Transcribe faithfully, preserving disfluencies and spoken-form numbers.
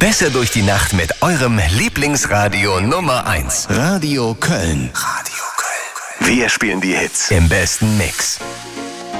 Besser durch die Nacht mit eurem Lieblingsradio Nummer eins. Radio Köln. Radio Köln. Wir spielen die Hits im besten Mix.